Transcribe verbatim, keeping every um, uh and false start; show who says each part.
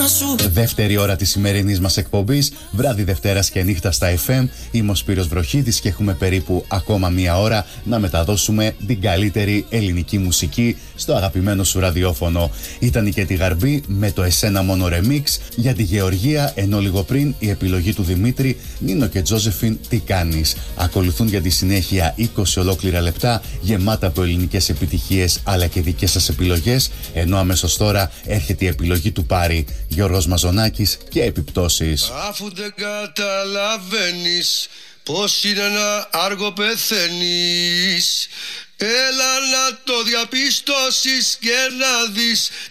Speaker 1: σου.
Speaker 2: Δεύτερη ώρα της σημερινής μας εκπομπής, βράδυ Δευτέρας και νύχτα στα εφ εμ. Είμαι ο Σπύρος Βροχίδης και έχουμε περίπου ακόμα μία ώρα να μεταδώσουμε την καλύτερη ελληνική μουσική στο αγαπημένο σου ραδιόφωνο. Ήταν η Κέτη Γαρμπή με το Εσένα Μόνο Remix για τη Γεωργία, ενώ λίγο πριν η επιλογή του Δημήτρη, Νίνο και Τζόζεφιν, Τι κάνεις. Ακολουθούν για τη συνέχεια είκοσι ολόκληρα λεπτά γεμάτα από ελληνικές επιτυχίες αλλά και δικές σας επιλογές, ενώ αμέσως τώρα έρχεται η επιλογή του Πάρη, Γιώργος Μαζονάκης και Επιπτώσεις.
Speaker 3: Αφού δεν καταλαβαίνεις πως είναι ένα άργο πεθαίνεις, έλα να το διαπιστώσεις και να δεις